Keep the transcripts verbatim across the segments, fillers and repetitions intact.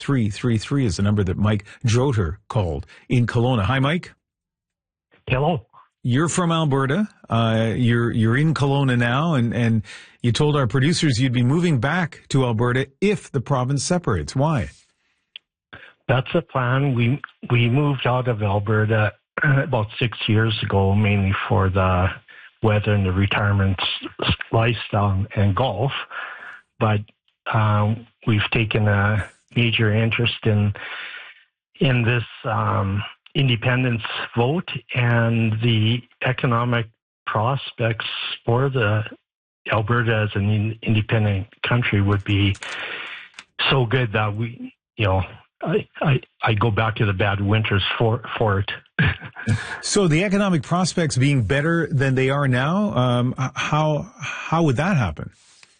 three three three is the number that Mike Droter called in Kelowna. Hi, Mike. Hello. You're from Alberta. Uh, you're you're in Kelowna now, and, and you told our producers you'd be moving back to Alberta if the province separates. Why? That's the plan. We we moved out of Alberta about six years ago, mainly for the weather and the retirement lifestyle and golf. But um, we've taken a major interest in in this um, independence vote and the economic prospects for the Alberta as an independent country would be so good that we, you know, I, I, I go back to the bad winters for, for it. So the economic prospects being better than they are now, um, how how would that happen?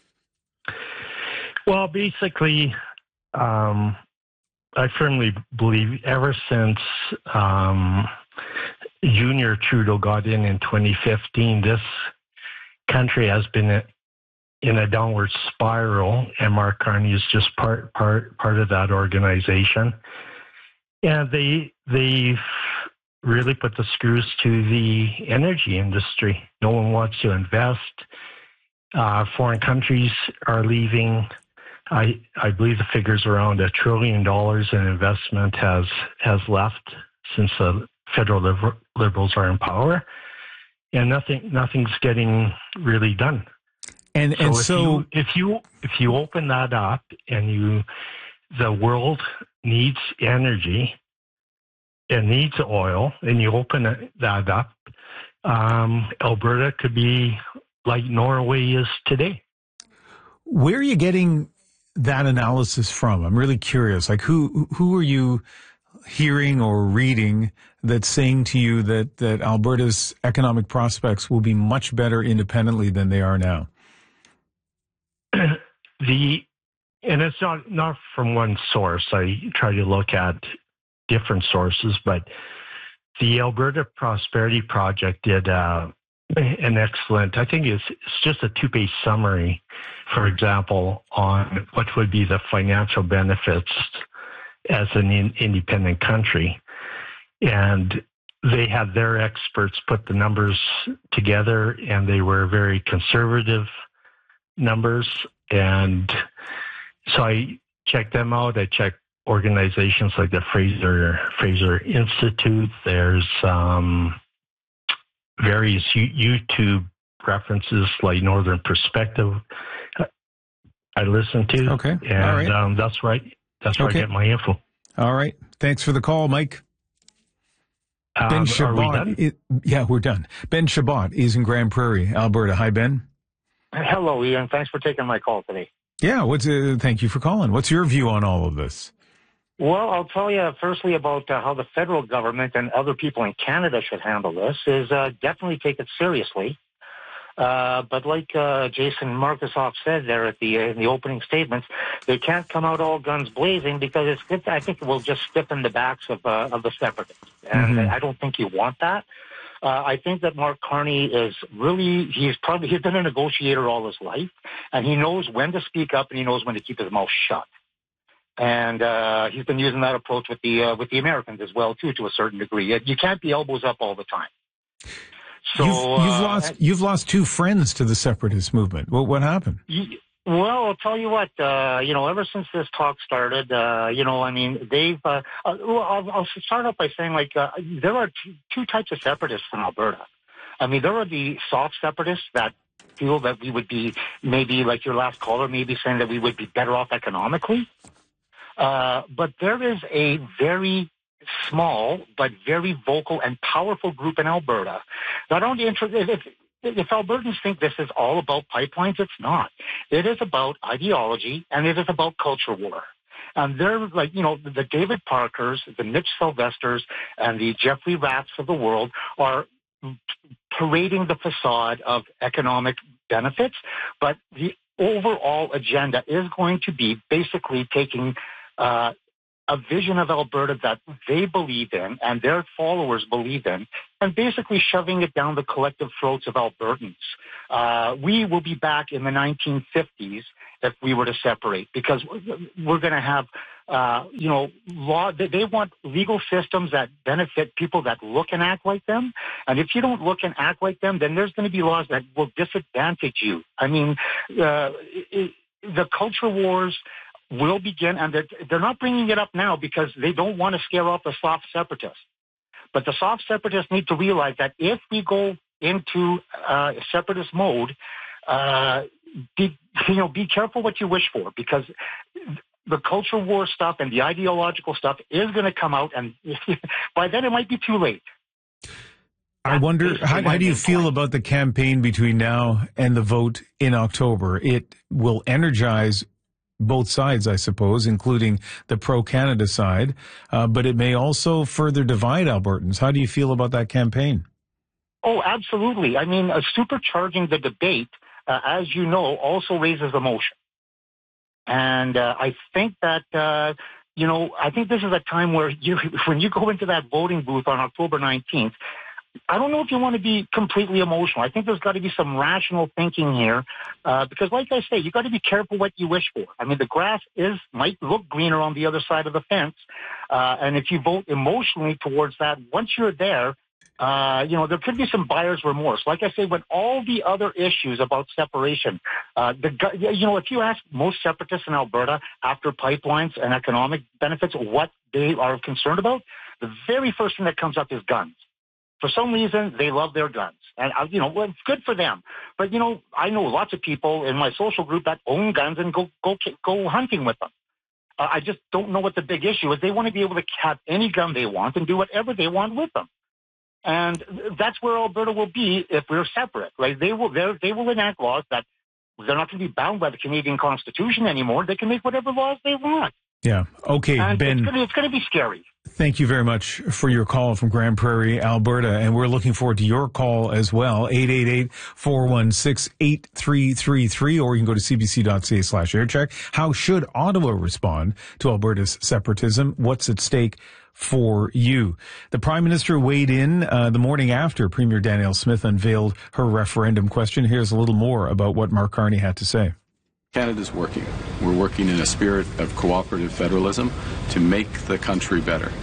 Well, basically, um, I firmly believe ever since um, Junior Trudeau got in in twenty fifteen, this country has been in a downward spiral, and Mark Carney is just part part part of that organization. And they they really put the screws to the energy industry. No one wants to invest. Uh, foreign countries are leaving. I I believe the figure's around a trillion dollars in investment has has left since the federal liber- liberals are in power, and nothing nothing's getting really done. And so and if so you, if you if you open that up and you the world needs energy, it needs oil, and you open that up, um, Alberta could be like Norway is today. Where are you getting that analysis from? I'm really curious. Like, who who are you hearing or reading that's saying to you that, that Alberta's economic prospects will be much better independently than they are now? The and it's not not from one source. I try to look at different sources, but the Alberta Prosperity Project did uh, an excellent, I think it's, it's just a two-page summary, for example, on what would be the financial benefits as an in, independent country. And they had their experts put the numbers together, and they were very conservative numbers. And so I checked them out. I checked organizations like the Fraser Fraser Institute. There's um, various U- YouTube references like Northern Perspective I listen to. Okay. And All right. um, that's right. That's where okay. I get my info. All right. Thanks for the call, Mike. Um, Ben are we Chabot. done? It, yeah, we're done. Ben Chabot is in Grand Prairie, Alberta. Hi, Ben. Hello, Ian. Thanks for taking my call today. Yeah. What's uh, thank you for calling. What's your view on all of this? Well, I'll tell you firstly about uh, how the federal government and other people in Canada should handle this is uh, definitely take it seriously. Uh, but like uh, Jason Markusoff said there at the in the opening statements, they can't come out all guns blazing because it's good. I think it will just stiffen the backs of uh, of the separatists, and Mm-hmm. I don't think you want that. Uh, I think that Mark Carney is really, he's probably, he's been a negotiator all his life, and he knows when to speak up and he knows when to keep his mouth shut. And uh, he's been using that approach with the uh, with the Americans as well, too, to a certain degree. You can't be elbows up all the time. So you've, you've uh, lost you've lost two friends to the separatist movement. Well, what happened? You, well, I'll tell you what. Uh, you know, ever since this talk started, uh, you know, I mean, they've. Uh, uh, well, I'll, I'll start off by saying, like, uh, there are two, two types of separatists in Alberta. I mean, there are the soft separatists that feel that we would be maybe, like your last caller, maybe saying that we would be better off economically. Uh, but there is a very small but very vocal and powerful group in Alberta that aren't interested. If, if Albertans think this is all about pipelines, it's not. It is about ideology, and it is about culture war. And they're like, you know, the David Parkers, the Mitch Sylvesters, and the Jeffrey Ratts of the world are parading the facade of economic benefits, but the overall agenda is going to be basically taking uh, a vision of Alberta that they believe in and their followers believe in, and basically shoving it down the collective throats of Albertans. Uh, we will be back in the nineteen fifties if we were to separate, because we're going to have Uh, you know, law. They, they want legal systems that benefit people that look and act like them. And if you don't look and act like them, then there's going to be laws that will disadvantage you. I mean, uh, it, the culture wars will begin, and they're, they're not bringing it up now because they don't want to scare off the soft separatists. But the soft separatists need to realize that if we go into uh, separatist mode, uh, be, you know, be careful what you wish for, because the culture war stuff and the ideological stuff is going to come out, and by then it might be too late. I wonder, how, how do you feel about the campaign between now and the vote in October? It will energize both sides, I suppose, including the pro-Canada side, uh, but it may also further divide Albertans. How do you feel about that campaign? Oh, absolutely. I mean, uh, supercharging the debate, uh, as you know, also raises emotion. And uh, I think that, uh, you know, I think this is a time where you, when you go into that voting booth on October nineteenth, I don't know if you want to be completely emotional. I think there's got to be some rational thinking here, uh, because, like I say, you got to be careful what you wish for. I mean, the grass is might look greener on the other side of the fence, uh, and if you vote emotionally towards that, once you're there, uh, you know, there could be some buyer's remorse. Like I say, when all the other issues about separation, uh, the you know, if you ask most separatists in Alberta after pipelines and economic benefits what they are concerned about, the very first thing that comes up is guns. For some reason, they love their guns. And, you know, well, it's good for them. But, you know, I know lots of people in my social group that own guns and go go go hunting with them. Uh, I just don't know what the big issue is. They want to be able to have any gun they want and do whatever they want with them. And that's where Alberta will be if we're separate, right? They will, they will enact laws that they're not going to be bound by the Canadian Constitution anymore. They can make whatever laws they want. Yeah. Okay, and Ben. It's going, to, it's going to be scary. Thank you very much for your call from Grand Prairie, Alberta. And we're looking forward to your call as well. eight eight eight, four one six, eight three three three, or you can go to cbc.ca slash aircheck. How should Ottawa respond to Alberta's separatism? What's at stake for you? The Prime Minister weighed in uh, the morning after Premier Danielle Smith unveiled her referendum question. Here's a little more about what Mark Carney had to say. Canada's working. We're working in a spirit of cooperative federalism to make the country better.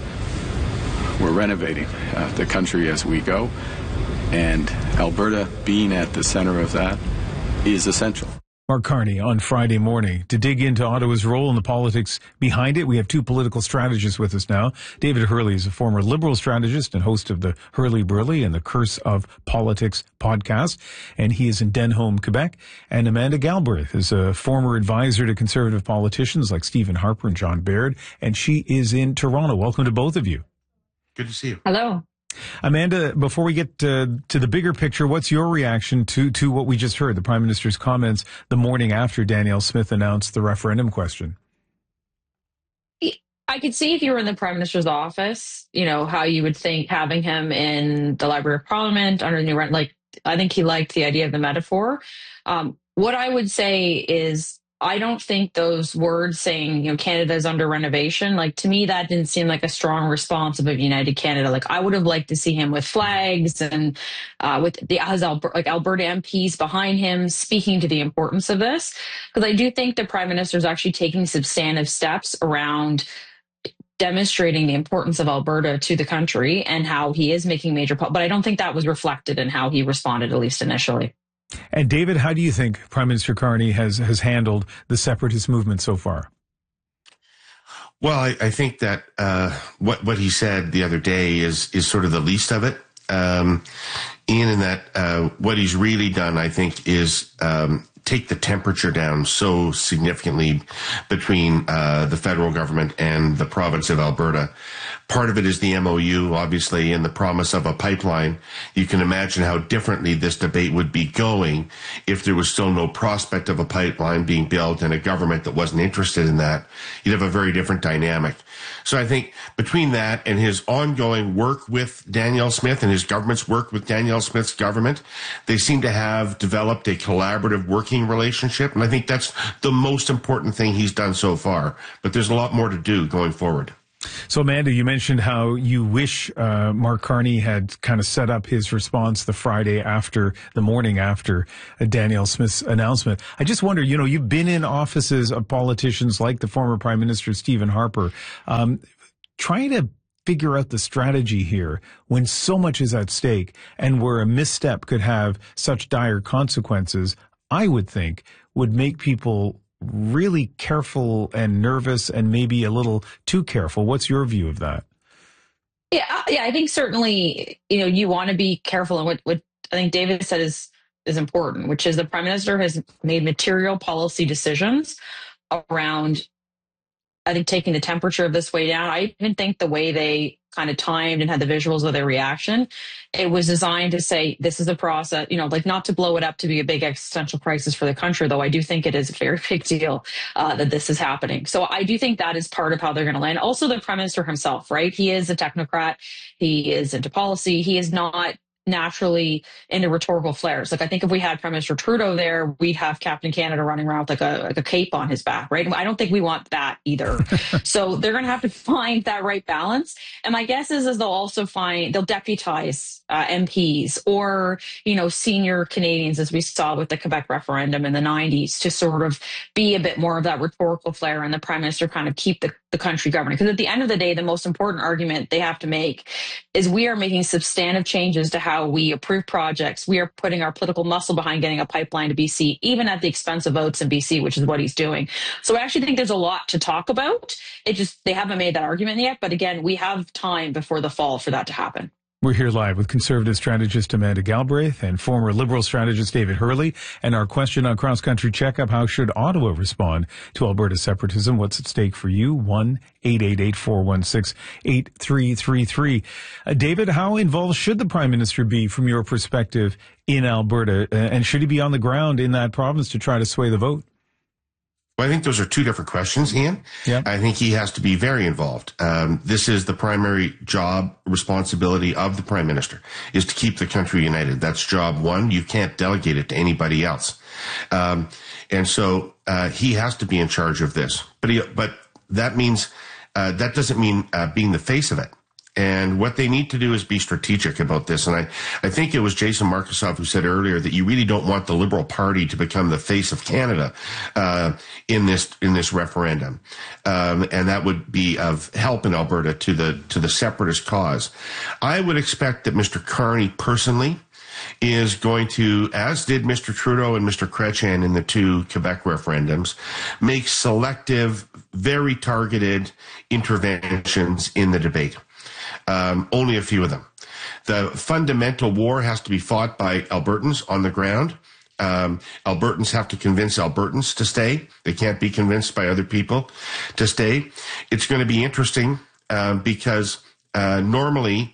We're renovating uh, the country as we go, and Alberta being at the center of that is essential. Mark Carney on Friday morning. To dig into Ottawa's role in the politics behind it, we have two political strategists with us now. David Hurley is a former Liberal strategist and host of the Hurley Burley and the Curse of Politics podcast, and he is in Denholm, Quebec. And Amanda Galbraith is a former advisor to conservative politicians like Stephen Harper and John Baird, and she is in Toronto. Welcome to both of you. Good to see you. Hello. Amanda, before we get to, to the bigger picture, what's your reaction to, to what we just heard, the Prime Minister's comments the morning after Danielle Smith announced the referendum question? I could see if you were in the Prime Minister's office, you know, how you would think having him in the Library of Parliament under the new rent. Like, I think he liked the idea of the metaphor. Um, what I would say is, I don't think those words saying, you know, Canada is under renovation, like, to me, that didn't seem like a strong response of a united Canada. Like, I would have liked to see him with flags and uh, with the as Alberta, like Alberta M Ps behind him speaking to the importance of this. Because I do think the Prime Minister is actually taking substantive steps around demonstrating the importance of Alberta to the country and how he is making major, but I don't think that was reflected in how he responded, at least initially. And David, how do you think Prime Minister Carney has, has handled the separatist movement so far? Well, I, I think that uh, what what he said the other day is is sort of the least of it. Um, Ian, in that uh, what he's really done, I think, is um, take the temperature down so significantly between uh, the federal government and the province of Alberta. Part of it is the M O U, obviously, and the promise of a pipeline. You can imagine how differently this debate would be going if there was still no prospect of a pipeline being built and a government that wasn't interested in that. You'd have a very different dynamic. So I think between that and his ongoing work with Danielle Smith and his government's work with Danielle Smith's government, they seem to have developed a collaborative working relationship. And I think that's the most important thing he's done so far. But there's a lot more to do going forward. So, Amanda, you mentioned how you wish uh, Mark Carney had kind of set up his response the Friday after, the morning after uh, Danielle Smith's announcement. I just wonder, you know, you've been in offices of politicians like the former Prime Minister Stephen Harper, um, trying to figure out the strategy here when so much is at stake and where a misstep could have such dire consequences, I would think would make people really careful and nervous and maybe a little too careful. What's your view of that? Yeah, yeah, I think certainly, you know, you want to be careful. And what, what I think David said is, is important, which is the Prime Minister has made material policy decisions around, I think, taking the temperature of this way down. I even think the way they kind of timed and had the visuals of their reaction, it was designed to say, this is a process, you know, like not to blow it up to be a big existential crisis for the country, though I do think it is a very big deal uh, that this is happening. So I do think that is part of how they're going to land. Also, the Prime Minister himself, right? He is a technocrat. He is into policy. He is not naturally into rhetorical flares. Like, I think if we had Prime Minister Trudeau there, we'd have Captain Canada running around with like a, like a cape on his back, right? I don't think we want that either. So they're going to have to find that right balance. And my guess is, is they'll also find, they'll deputize uh, M Ps or, you know, senior Canadians, as we saw with the Quebec referendum in the nineties, to sort of be a bit more of that rhetorical flair, and the Prime Minister kind of keep the, the country governing. Because at the end of the day, the most important argument they have to make is we are making substantive changes to how we approve projects. We are putting our political muscle behind getting a pipeline to B C, even at the expense of votes in B C, which is what he's doing. So I actually think there's a lot to talk about. It just, they haven't made that argument yet. But again, we have time before the fall for that to happen. We're here live with Conservative strategist Amanda Galbraith and former Liberal strategist David Hurley. And our question on Cross Country Checkup: how should Ottawa respond to Alberta separatism? What's at stake for you? one eight eight eight, four one six, eight three three three. Uh, David, how involved should the Prime Minister be from your perspective in Alberta? Uh, and should he be on the ground in that province to try to sway the vote? Well, I think those are two different questions, Ian. Yeah. I think he has to be very involved. Um, this is the primary job, responsibility of the Prime Minister, is to keep the country united. That's job one. You can't delegate it to anybody else. Um, and so uh, he has to be in charge of this. But he, but that means uh, that doesn't mean uh, being the face of it. And what they need to do is be strategic about this. And I, I think it was Jason Markusoff who said earlier that you really don't want the Liberal Party to become the face of Canada uh, in this in this referendum, um, and that would be of help in Alberta to the to the separatist cause. I would expect that Mister Carney personally is going to, as did Mister Trudeau and Mister Chrétien in the two Quebec referendums, make selective, very targeted interventions in the debate. Um, only a few of them. The fundamental war has to be fought by Albertans on the ground. Um, Albertans have to convince Albertans to stay. They can't be convinced by other people to stay. It's going to be interesting um, because uh, normally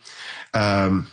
um,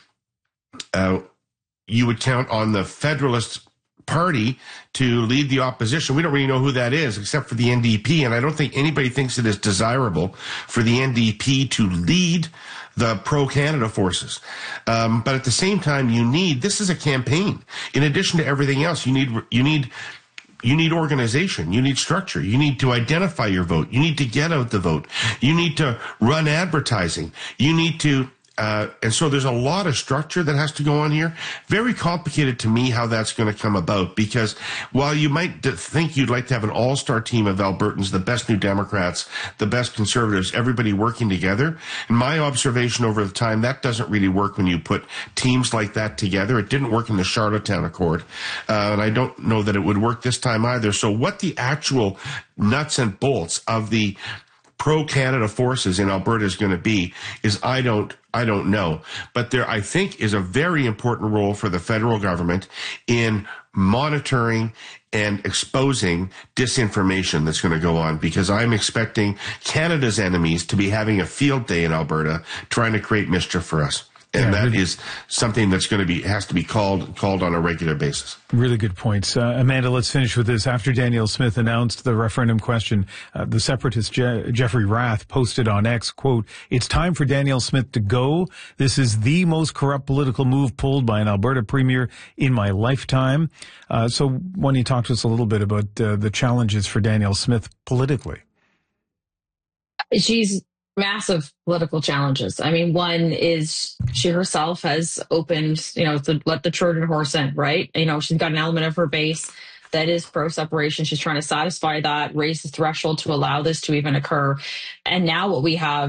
uh, you would count on the Federalist Party to lead the opposition. We don't really know who that is except for the N D P, and I don't think anybody thinks it is desirable for the N D P to lead the pro-Canada forces. Um, but at the same time, you need, this is a campaign. In addition to everything else, you need, you need, you need organization. You need structure. You need to identify your vote. You need to get out the vote. You need to run advertising. You need to, uh, and so there's a lot of structure that has to go on here. Very complicated to me how that's going to come about, because while you might think you'd like to have an all-star team of Albertans, the best New Democrats, the best Conservatives, everybody working together, in my observation over the time, that doesn't really work when you put teams like that together. It didn't work in the Charlottetown Accord, uh, and I don't know that it would work this time either. So what the actual nuts and bolts of the pro-Canada forces in Alberta is going to be is I don't I don't know. But there, I think, is a very important role for the federal government in monitoring and exposing disinformation that's going to go on, because I'm expecting Canada's enemies to be having a field day in Alberta trying to create mischief for us. And yeah, that really, is something that's going to be, has to be called, called on a regular basis. Really good points. Uh, Amanda, let's finish with this. After Danielle Smith announced the referendum question, uh, the separatist Je- Jeffrey Rath posted on X, quote, "It's time for Danielle Smith to go. This is the most corrupt political move pulled by an Alberta premier in my lifetime." Uh, so why don't you talk to us a little bit about uh, the challenges for Danielle Smith politically? She's massive political challenges. I mean, one is she herself has opened, you know, to let the Trojan horse in, right? You know, she's got an element of her base that is pro-separation. She's trying to satisfy that, raise the threshold to allow this to even occur. And now what we have